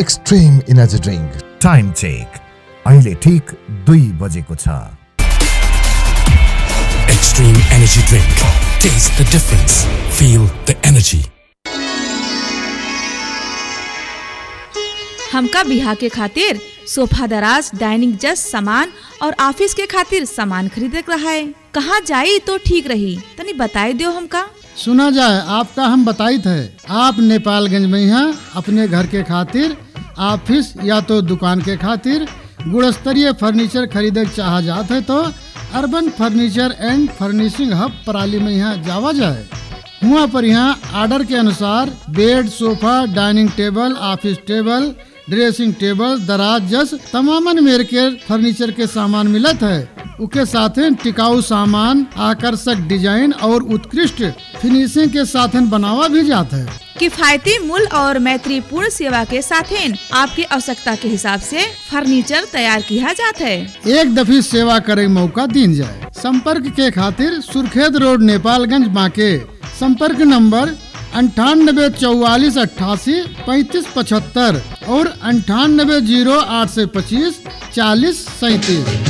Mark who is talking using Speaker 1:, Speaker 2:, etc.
Speaker 1: Extreme energy drink.
Speaker 2: Time check अहिले ठीक 2 बजेको छ।
Speaker 3: Extreme energy drink. Taste the difference. Feel the energy.
Speaker 4: हमका बिहा के खातिर सोफा दराज डाइनिंग जस्ट सामान और ऑफिस के खातिर सामान खरीदे रहा है। कहाँ जाई तो ठीक रही, तनी बताई दियो हमका।
Speaker 5: सुना जाए आपका हम बताई थे। आप नेपालगंज में यहाँ अपने घर के खातिर, ऑफिस या तो दुकान के खातिर गुणस्तरीय फर्नीचर खरीदे चाह जाते है तो अर्बन फर्नीचर एंड फर्निशिंग हब पराली में यहाँ जावा जाए। हुआ पर यहाँ ऑर्डर के अनुसार bed, sofa, dining table, office table, dressing table, दराज जस तमामन मेर के फर्नीचर के सामान मिलत है। उसके साथ टिकाऊ सामान, आकर्षक डिजाइन और उत्कृष्ट फिनिशिंग के साथ बनावा भी जाता है।
Speaker 4: किफायती मूल्य और मैत्रीपूर्ण सेवा के साथ आपकी आवश्यकता के हिसाब से फर्नीचर तैयार किया जाता है।
Speaker 5: एक दफी सेवा करे मौका दीन जाए। संपर्क के खातिर सुर्खेत रोड, नेपालगंज बांके। संपर्क नंबर 9844 88 35 75 और 980825 40 37।